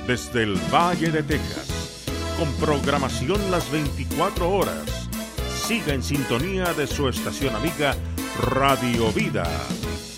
desde el Valle de Texas, con programación las 24 horas. Siga en sintonía de su estación amiga Radio Vida.